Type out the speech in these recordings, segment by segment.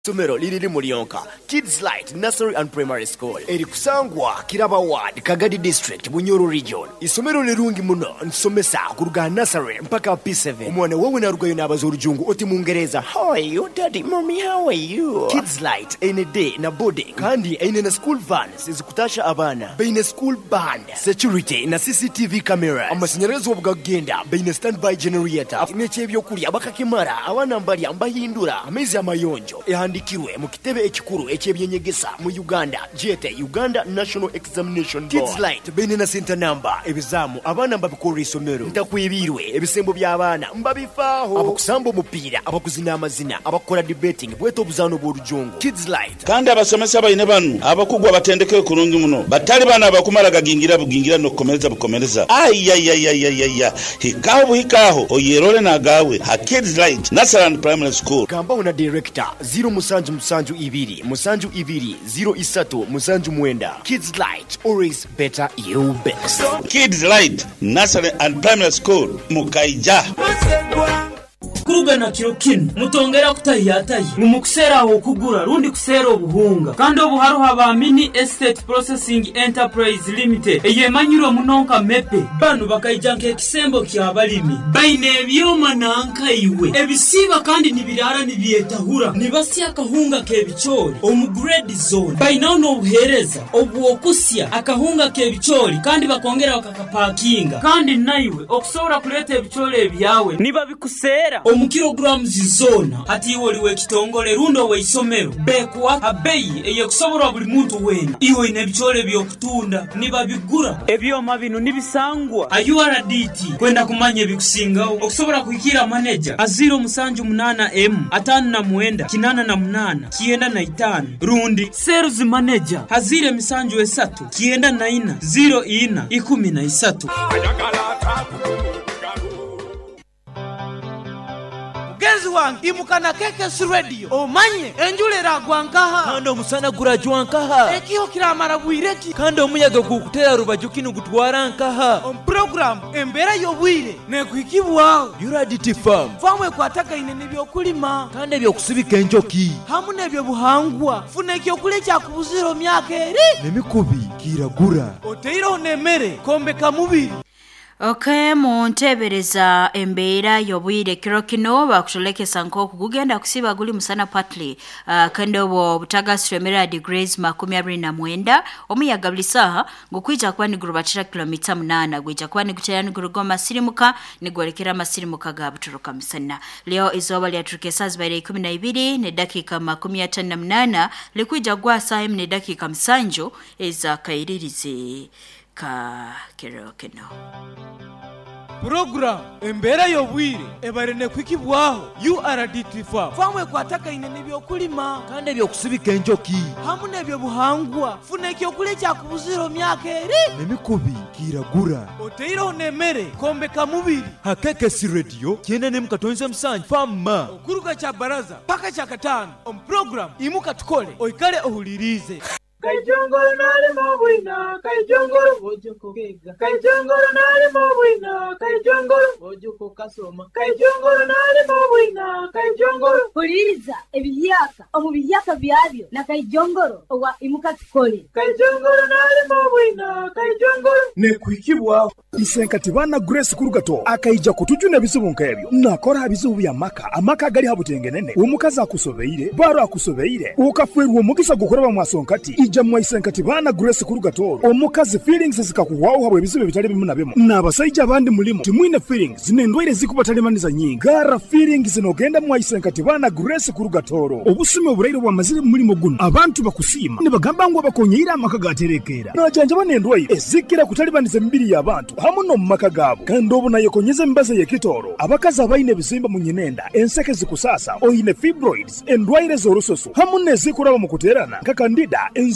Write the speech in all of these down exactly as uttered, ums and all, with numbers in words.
Somero liriri mulionka Kids Light Nursery and Primary School eri kusangwa Kiraba Ward Kagadi District Bunyoro Region. Isomero lirungi muno nsomesa kuruga nursery mpaka P seven. Umwana wewe na rugayo n'abazuru jungu oti mu Ngereza. How are you daddy? Mommy, how are you? Kids Light ene day na boarding kandi ene na school vans izikutasha abana. Beine school band security na C C T V camera. Amashanyarazi obugagenda beine standby generator. N'echebyo kuli abakakimara abana mbali ambahindura amezi amayonjo. Ehandikirwe mu kitebe ekikuru ekyebyenyegesa mu Uganda G T Uganda National Examination Board. Kids Light bene na center number ebizamu abana mbabikora isomero ntakwibirwe ebisembo by'abana mbabifaho abakusambo mupira abakuzina amazina abakora debating bweto buzano bw'orujungu. Kids Light kandi abasomesa bayine banu abakugwa batendeke kurungi muno batali bana abakumara gagingira bugingira no komereza bukomereza ayayayayayaya hikaho hikaho oyerole na gawe ha Kids Light Nursery and Primary School. Gamba una director zero musanju musanju ibiri musanju ibiri zero isatu musanju mwenda. Kids Light, always better you best. Kids Light Nursery and Primary School Mukaija kuruga na kirokin mutongera kutayataye mumukusera aho kugura rundi kusera obuhunga kandi obuharu haba Mini Estate Processing Enterprise Limited eye manyiro munonka mepe banu bakayijanka ekisembo kyabalimi baine byoma nanka iwe ebisiba kandi nibirara nibyetahura nibasi akahunga kebichori omu grade zone baina no buhereza obuokusya akahunga kebichori kandi bakongera bakakapakinga kandi naiwe okusobora kuleta ebichori ebyawe niba bikusera omu kilograms zona ati woliwe kitongole rundo we isomero bekwa abeyi eye kusobora buli muntu wena iwe ine bichole byokutunda niba bigura ebyoma bino nibisangwa U R D T kwenda kumanye bikusingawo okusobora kuikira manager aziro musanju munana M atanu na mwenda kinana na munana kienda na itano rundi sales manager hazire misanju esatu kienda na ina zero ina ikumi na isatu. Gezi wangi imukana keke radio omanye enjulera gwankaha kando musana gura jwankaha ekiho kiramara bwireki kando omuyaga gukutera rubajukinu gutwara nkaha on program embera yobwire nekwikibwaho U R D T farm famwe kwataka ine nibyo kulima kandi byo kusibika enjoki hamu nebyo buhangwa fune kyo kule cya kubuziro myaka eri nemikubi kiragura oteiro nemere kombe kamubiri. Okay, muntebereza embeera yobwire kirokino bakutolekesa nkoko kugenda kusiba guli musana partly uh, kandi obo butaga stremera degrees makumi abiri na mwenda omuyaga bulisaha ngokwija kwani gurubatira kilomita munana gwija kwani kuchayani gurugoma sirimuka nigolekera masirimuka ga buturuka misana. Leo izoba lya turkesa zibare kumi na ibiri ne dakika makumi atano na munana likwija gwa saa ne dakika msanjo eza kairirize ka kirokino. Program embera yobwire ebarene kwikibwaho U R D T farm famwe kwataka ine nibyo kulima kandi byo kusibika enjoki hamu nebyo buhangwa fune kyo kule cya kubuziro myaka eri nemikubi kiragura oteiro nemere kombe kamubiri hakeke si radio kiene nemukatonze msanju fama okuruga cha baraza paka cha katano on program imuka tukole oikale ohulirize. Kajongoro nali mobwina kajongoro bojuko kega kajongoro nali mobwina kajongoro bojuko kasoma kajongoro nali mobwina kajongoro kuliriza ebiyaka omu biyaka byabyo na kajongoro owa imuka tukole kajongoro nali mobwina kajongoro ne kwikibwa isenkati bana Grace kurugato akaija kutujuna bisubunka ebyo nakora bizubu ya maka amaka gali habutengenene umukaza akusobeire baro akusobeire ukafwerwa omugisa gukora bamwasonkati ijamwa isenkati bana Grace kurugato omukazi feelings zikakuwaho habwe bizibe bitali bimuna bemo nabasaija abandi mulimo timwine feelings zinendwire zikubatalемaniza nyingi gara feelings zinogenda mwa isenkati bana Grace kurugatoro obusime oburaire bwa mazire mulimo guno abantu bakusima nibagamba ngo bakonyira amaka gaterekera najanja banendwaire ezikira kutalibaniza mbiri y'abantu hamuno mumaka gabo kandi obuna yekonyeze mbaze yekitoro abakazi abaine bisimba munyinenda enseke zikusasa oyine fibroids endwaire zorososo hamune zikuraba mukuterana kakandida enzo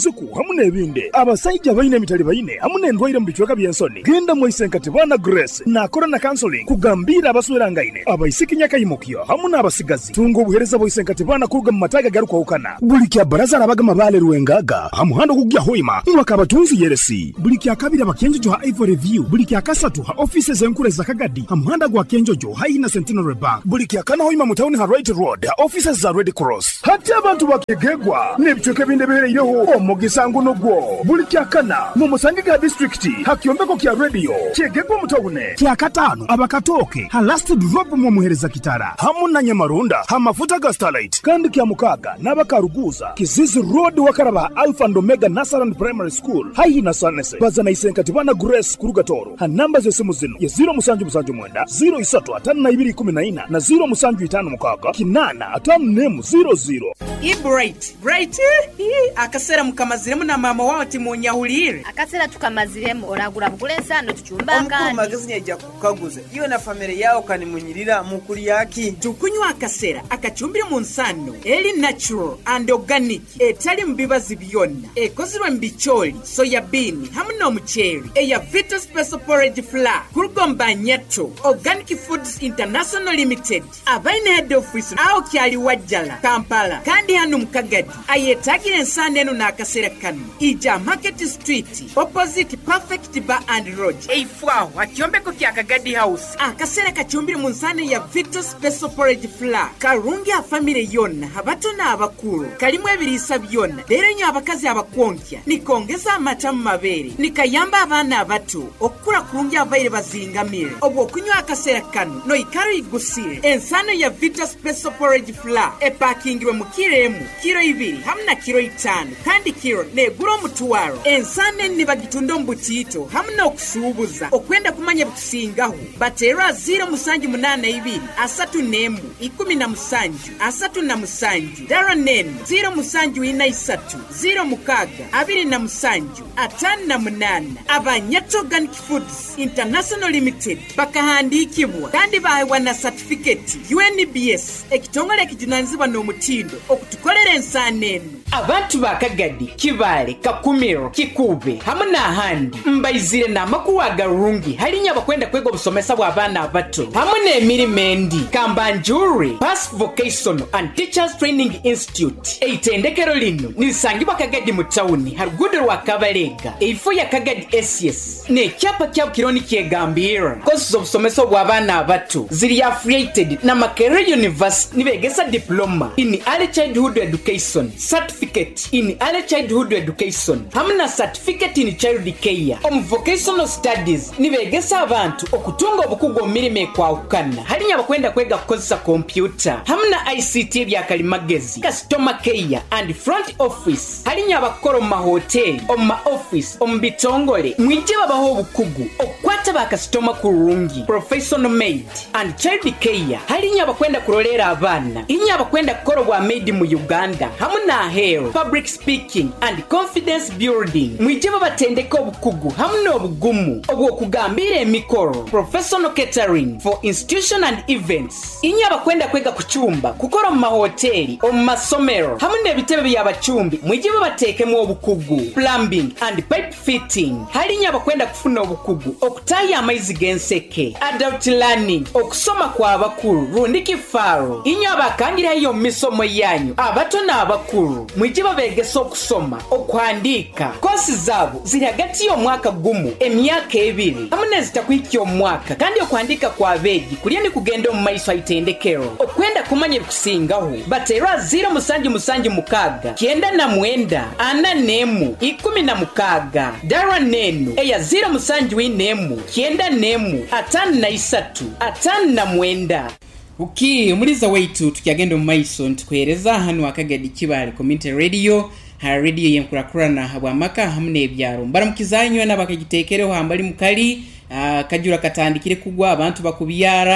olusuku hamu n'ebindi abasajja balina emitali bayine hamu n'endwaire mu bicweka by'ensoni genda mu isenkati bwana Grace n'akola na counseling kugambira abaswera ngaine abaisikinya kayimukyo hamu n'abasigazi tunga obuhereza bw'isenkati bwana kuruga mu mataga garukwawukana buli kya baraza abagama baale Lwengaga hamuhando kugya hoima mwaka abatunzi yeresi buli kya kabiri abakenjojo ha Ivory View buli kya kasatu ha offices enkule za Kagadi hamuhanda gwa kenjojo ha ina Centenary Bank buli kya kana hoima mu town ha Right Road ha offices za Red Cross hati abantu bakegegwa n'ebicweka binde bireireho omugisa nguno gwo buli kya kana mu Musangiga district ha kyombeko kya radio kyegegwa mu town kya katano abakatoke ha last drop mu muhereza kitara hamu na Nyamarunda ha mafuta ga Starlight kandi kya mukaga n'abakaruguza Kizizi Road wakaraba Alpha and Omega Nursery and Primary School hayi na Sanese bazana isenkati bwana Grace Kurugatoro ha namba zesimu zino ya zero musanju musanju mwenda zero isatu atanu na ibiri kumi na ina na zero musanju itanu mukaga kinana atanu nemu zero zero. I bright bright eh akasera mukamaziremu na mama wao timunyahulire akasera tukamaziremu oragura bugulesa no tuchumbanga omuko magazine ajja kukaguza iwe na family yao kanimunyirira mukuli yaki tukunywa akasera akachumbire mu nsano eli natural and organic etali mbibazi byonna ekozirwa mbicholi soya bean hamwe n'omucheri eya Vita Special Porridge Flour kurugomba nyato Organic Foods International Limited abaine head office ao kyali wajjala Kampala kandi hano mukagadi ayetagire ensane eno n'akasera kano ija Market Street opposite Perfect Bar and Lodge eifwaho akyombeko kya Kagadi House akasera kachumbire mu nsane ya Vita Special Porridge Flour karungi a family yonna abato n'abakulu kalimu ebirisa byonna lero nyo abakazi abakonkya nikongeza amata mu mabere nikayamba abana abato okukula kulungi abaire bazingamire obwo okunywa akasera kano no ikaro igusire ensano ya Vita Special Porridge Flour epakingirwe mu kiremu kiro ibiri hamna kiro itano kandi kiro negura omutwaro ensane ni bagitundo mbutito hamna okusubuza okwenda kumanya bukusingaho batera zero musanju munana ibiri asatu nemu ikumi na musanju asatu na musanju dara nene zero musanju ina isatu zero mukaga abiri na musanju atanu na munana abanyato Organic Foods International Limited bakahandikibwa kandi bahewa na certificate U N B S ekitongole kijunanzibwa n'omutindo okutukolera ensaneno abantu bakagadi kibale kakumiro kikube hamuna handi mbaizire na makuwa garungi halinya bakwenda kwego busomesa bwa abana abato hamuna emirimendi Kambanjuri Pass Vocational and Teachers Training Institute eitendekero lino nisangibwa Kagadi mu town harugudero wa Kabalega eifo ya Kagadi S S ne kyapa kya kironi kyegambira kozi obusomesa bwa abana abato ziri affiliated na Makerere University nibegesa diploma in early childhood education certificate in early childhood education hamna certificate in child care om vocational studies nibegesa abantu okutunga obukugwa mirime kwa ukana halinya bakwenda kwega kukozesa computer hamna I C T bya kalimagezi customer care and front office halinya bakoro mu hotel om office om bitongole mwije babaho obukugu okwata ba customer kurungi professional maid and child care halinya bakwenda kurolera abana inya bakwenda kukora bwa maid mu Uganda hamuna hair public speaking and confidence building mwije babatendeka obukugu hamuna obugumu obwo kugambira emikoro professional catering for institution and events inya bakwenda kwega kuchumba kukora mu mahoteli mu masomero hamuna ebitebe by'abachumbi mwije babatekemo obukugu plumbing and pipe fitting halinya bakwenda kufuna obukugu okutaya amaizi genseke adult learning okusoma kwa abakuru rundiki faro inya bakangira hiyo misomo yanyu abato na abakuru mwije babegesa okusoma okwandika kosi zabo ziri hagati yo mwaka gumu emyaka ebiri hamuna zitakwikyo mwaka kandi okwandika kwa begi kulyani kugenda mu maiso itendekero okwenda kumanya kusingaho batera zero musanju musanju mukaga kienda na mwenda ana nemu ikumi na mukaga dara nenu eya zero musanju inemu kienda nemu atanu na isatu atanu na mwenda uki umuliza weitu tukiagenda mu maiso ntukwereza hano akagadi kibale community radio ha radio yemkurakura na habwamaka hamune ebyaro baramukizanywe nabakagitekereho hambali mukali uh, kajura katandikire kugwa abantu bakubiyara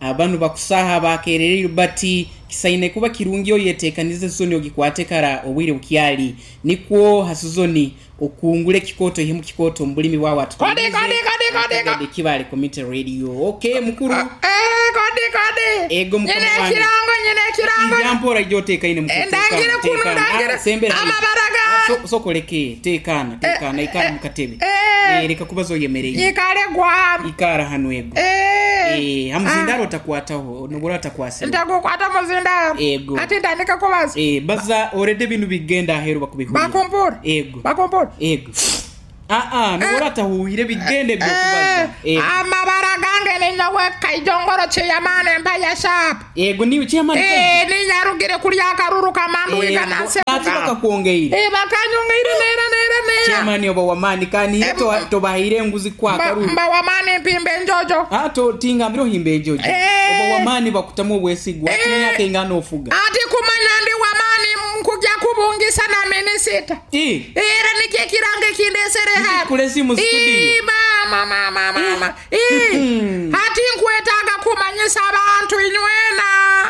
abantu bakusaha bakerere bati kisaine kuba kirungi oyetekanize soni ogikwate kara obwire bukyali nikwo hasuzoni okungule kikoto himu kikoto mbulimi wa watu kode kode kode kode kibale community radio okay mukuru eh kode kode ego mukuru nyine kirango nyine kirango ijambo rajyote ine mukuru ndangire kunu ndangire sembera amabaraga so sokoleke tekana tekana ikara mukatebe eh reka kubazo yemereye ikare gwa ikara hanwego eh hamuzindaro takwataho nubura takwase ndagukwata muzindaro ego ati ndandika kubaza eh baza already bintu bigenda hero bakubihuye bakompora ego bakompora ego ah ah nubura tahuhire bigende byo kubaza eh amabaragange ninyawe kaijongoro cheyamane mbaya shap ego ni uchiyamane eh ninyarugire kuri yakaruru kamandu iganase ataka kuongeire eh bakanyongeire nera nera nera chiyamane oba wamani kani to to bahire nguzi kwa karuru mba wamani pimbe njojo ah to tinga mbiro himbe njojo oba wamani bakutamu bwesigwa atinya kengano ofuga ati kumanyandi wamani mkujya kubungisa na minisita eh era nike kirange kindesere ha kule simu studio mama mama mama eh ati nkwetaga kumanyisa abantu inywena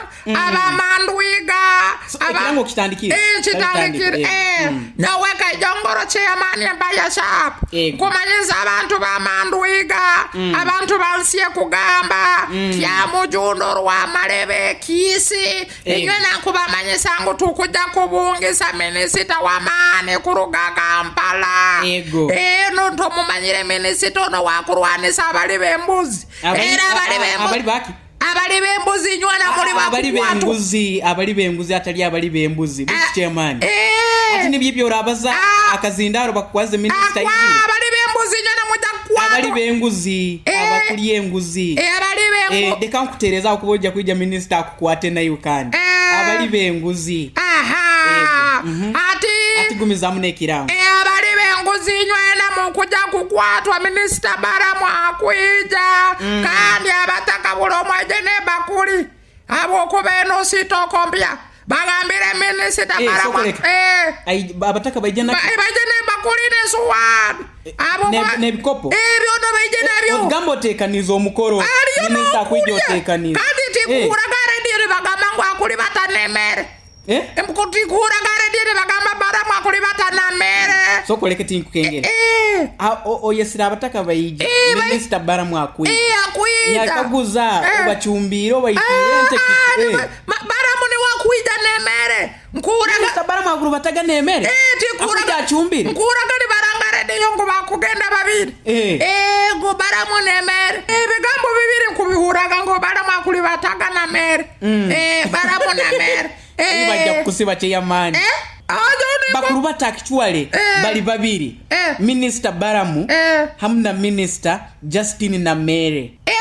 abamandwiga abango kitandikire eh kitandikire eh nawe kajongoro cheyamani mbaya shap kumanyisa abantu bamandwiga abantu bansiye kugamba kya mujundo rwa marebe kisi inywena kubamanyisa ngo tukujya kubungisa minisita wamane kuruga Kampala eh no ntomumanyire minisita no wakurwanisa abali bembuzi era abali bembuzi abali baki abali bembuzi nywana muri bakwatu abali bembuzi abali bembuzi atali abali bembuzi bichemani ati nibyo urabaza akazindaro bakwaze minisita yiwe abali bembuzi nywana mudakwatu abali benguzi abakuriye nguzi eh abali bengu eh deka nkutereza ukubojja kwijja minisita akukwate na Uganda abali benguzi aha ati ati gumiza munekirawo eh abali benguzi nywena mukujja kukwatwa minisita baramu akwija kandi abataka bulomo jene bakuli abo kubeno sitokombya bagambire minisita baramu eh ai abataka bajena bajene bakuli ne suwan abo ne bikopo eh byono bajene byo gambo tekanizo omukoro minisita kwijja otekanizo kandi tikura gare dire bagamangu akuli batanemere eh emkuti kura gare dire bagamba baramu akuli batanamere soko leke tinku kengere eh o o yesira abataka bayije minisita baramu akwi eh akwija yakaguza obachumbiro bayirente kike baramu ni wakwija nemere nkura minisita baramu akuru bataga nemere eh tikura gachumbiro nkura gari barangare de yongo bakugenda babiri eh eh go baramu nemere eh bigambo bibiri kubihuraga ngo baramu akuli bataga na mere eh baramu nemere eh bajja kusiba che yamani eh ajoni bakuru batakchwale bali babiri minister baramu hamna minister Justin na mere eh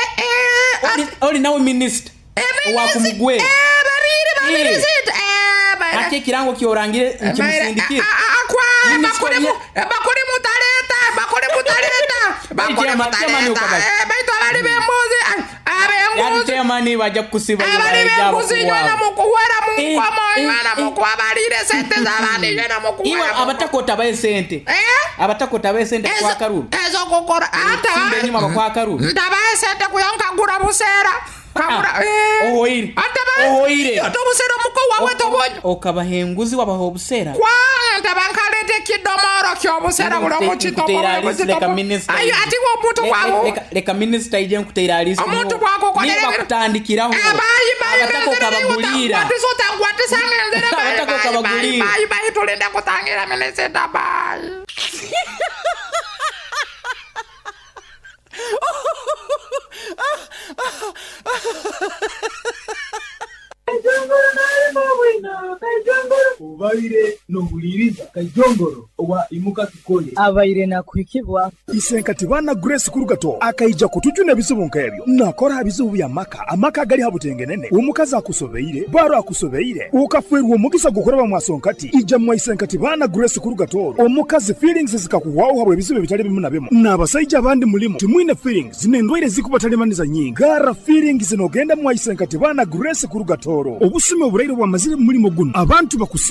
eh oli nawe minister wa kumugwe eh babiri babiri sit eh bari ake kirango kiorangire nkimusindikira akwa bakuri bakuri mutaleta bakuri mutaleta bakuri mutaleta eh baito bali bembuzi yari temani baja kusiba abali bembuzi nyana mukuhwera mu kwa moimana mu kwa balire sente zabandi nyana mukuhwera iwa abatakota baye sente eh abatakota baye sente kwa karuru ezo kokora ata sinde nyuma kwa karuru ndabaye sente kuyonka gura busera kabura eh ohoire ata ohoire to busera muko wawe to bonyo okabahenguzi wabaho busera kwa ndabankalete kidomoro kyo busera bulo mu kitoko leka minister ayo ati wo mutu kwawo leka minister ije nkutera list omuntu kwako kolere bakutandikiraho abayi bayi abatako kabagulira atisota ngwati sangenzera abatako kabagulira bayi bayi tulenda kutangira minister bayi Kajongoro nali mawina, kajongoro ubaire nohuliriza kajongoro owa imuka tukole abaire nakwikibwa isenkati bana Grace Kurugato akaija kutujuna bizubu nkebyo nakora abizubu ya maka amaka gali habutengenene umukaza akusobeire baro akusobeire ukafwerwa omugisa gukoraba mwasonkati ija mwa isenkati bana Grace Kurugato omukazi feelings zikakuwaho habwe bizubu bitali bimu na bimu nabasajja abandi mulimo timwine feelings nendwaire zikubatali maniza nyingi gara feelings zinogenda mwa isenkati bana Grace Kurugato obusime oburairo bwa mazire mulimo guno abantu bakusi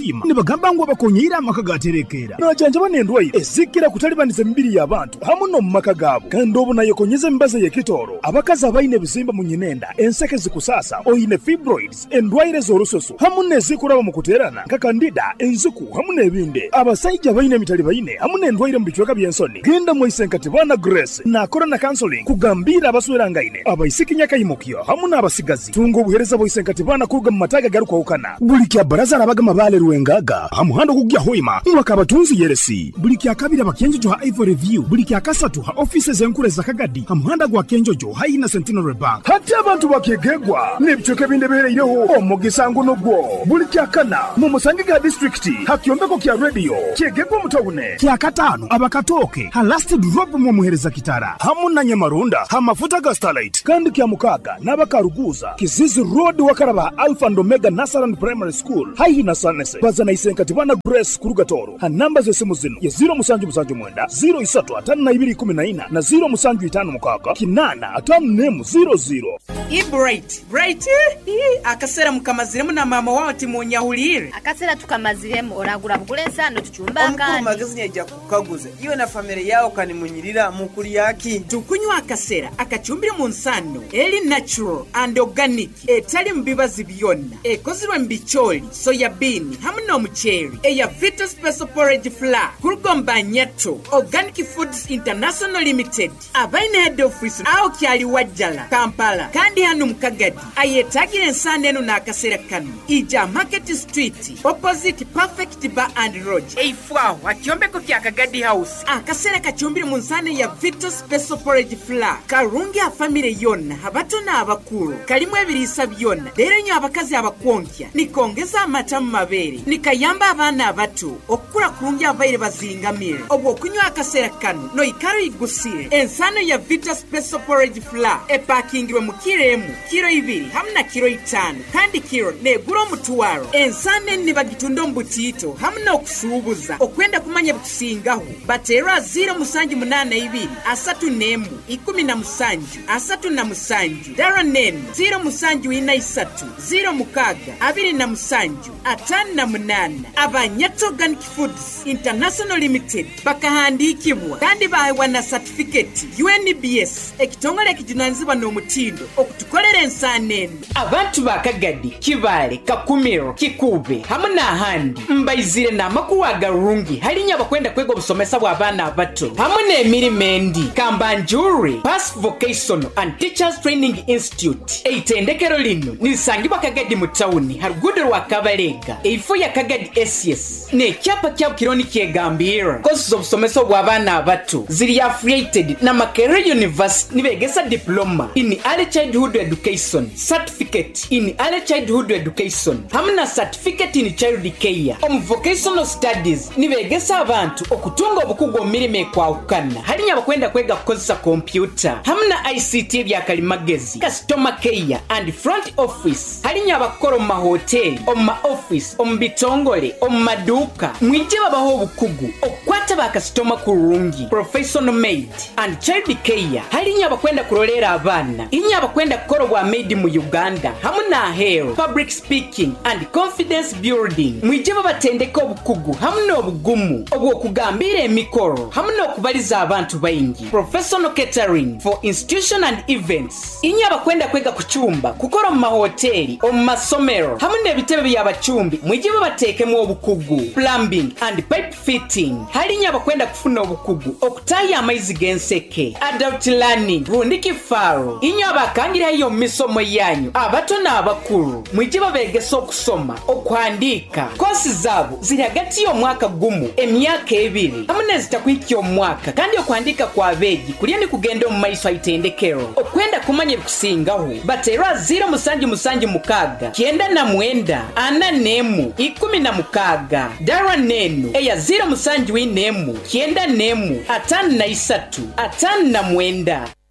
kusiima ne bagamba ngo bakonyera amaka gaterekera najanjaba n'endwaire ezikira kutalibaniza emibiri y'abantu hamu n'omu maka gaabo kandi obona yekonyeza embaza y'ekitoro abakazi abayina ebizimba mu nyinenda enseke zikusaasa oyine fibroids endwaire z'olususu hamu n'ezikulaba mu kuteerana nka kandida enziku hamu n'ebinde abasajja abayina emitali bayine hamu n'endwaire mu bicweka by'ensoni genda mu isenkati bwana Grace nakora na counseling kugambira abaswerangaine abaisikinya kayimukyo hamu n'abasigazi tunga obuhereza bw'isenkati bwana kuruga mu mataga garukwawukana buli kya baraza arabagama baale Lwengaga hamuhando kugya hoima mwaka abatunzi yeresi buli kya kabiri abakenjojo ha Ivory Review buli kya kasatu ha offices enkule za Kagadi hamuhanda gwa kenjojo ha ina Centenary Bank hati abantu bakegegwa n'ebicweka binde bereireho omugisa nguno gwo buli kya kana mu Musangiga district hakyombeko kya radio kyegegwa mutobune kya katano abakatoke ha last drop mu muhereza kitara hamu na Nyamarunda ha mafuta ga Starlight kandi kya mukaga n'abakaruguza Kizizi Road wakaraba Alpha and Omega Nursery Primary School hayi na Sanese bazana isenkati bwana Grace Kurugatoro ha namba zesimu zino ya zero musanju musanju mwenda zero isatu atanu na ibiri kumi na ina na zero musanju itanu mukaga kinana atanu nemu zero zero I bright bright akasera mukamaziremu na mama wao timunyahulire akasera tukamaziremu oragura bugulesa no tuchumbanga omukuru magazini yajja kukaguza iwe na family yao kanimunyirira mukuri yaki tukunywa akasera akachumbire mu nsano eli natural and organic etali mbibazi byonna ekozirwe mbicholi soya bean hamu n'omucheri eya Vita Special Porridge Flour kurugomba nyato Organic Foods International Limited abaine head office aho kyali wajjala Kampala kandi hano mukagadi ayetagira ensana eno n'akasera kano ija Market Street opposite Perfect Bar and Lodge eifwaho akyombeko kya Kagadi House akasera kachumbire mu nsana ya Vita Special Porridge Flour karungi a family yonna abato n'abakulu kalimu ebirisa byonna lero nyo abakazi abakonkya nikongeza amata mu mabere nikayamba abana abato okukula kulungi abaire bazingamire obwo okunywa akasera kano no ikaro igusire ensano ya Vita Special Porridge Flour epakingirwe mu kiremu kiro ibiri hamna kiro itano kandi kiro neguro mutwaro ensane ni bagitundo mbutito hamna okusubuza okwenda kumanya butusingaho batera zero musanji munana ibiri asatu nemu ikumi na musanju asatu na musanju daro nene zero musanju ina isatu zero mukaga abiri na musanju atanu na munana abanyato Organic Foods International Limited bakahandikibwa kandi bahewa na certificate U N B S ekitongole kijunanzibwa n'omutindo okutukolera ensanene abantu bakagadi kibale kakumiro kikube hamuna handi mbaizire na makuwa agarungi halinya bakwenda kwego busomesa bwa abana abato hamuna emirimendi Kambanjuri Pass Vocational and Teachers Training Institute eitendekero lino nisangibwa Kagadi mutawuni harugudo rwa Kabalega eifo ya Kagadi S S ne kyapa kya kironi kyegambira courses of someso bwa abana abato ziri affiliated na Makerere University nibegesa diploma in early childhood education certificate in early childhood education hamna certificate in child care om vocational studies nibegesa abantu okutunga obukugo mirime kwa ukana halinya bakwenda kwega kukozesa computer hamna I C T bya kalimagezi customer care and front office halinya bakoro mu hotel om ma office om bitongole om maduka mwije babaho obukugu okwata ba customer kurungi professional maid and child care halinya bakwenda kurolera abana inya bakwenda kukora bwa maid mu Uganda hamuna hair public speaking and confidence building mwije babatendeka obukugu hamuna obugumu obwo kugambira emikoro hamuna okubaliza abantu bayingi professional catering for institution and events inya bakwenda kwega kuchumba kukora mu mahoteli omu masomero hamuna ebitebe by'abachumbi mwije babatekemu obukugu plumbing and pipe fitting halinya bakwenda kufuna obukugu okutaya amaizi genseke adult learning rundiki faro inya bakangira hiyo misomo yanyu abato na abakuru mwije babegesa okusoma okwandiika kosi zabo ziri hagati yo mwaka gumu emyaka ebiri hamuna zitakwiki omwaka kandi okwandika kwa beji kulyani kugenda mu maiso aitendekero okwenda kumanya bikusingaho batera zero musanji musanji mukaga kienda na mwenda ana nemu ikumi na mukaga dara nenu eya zero musanji winemu kienda nemu atanu na isatu atanu na mwenda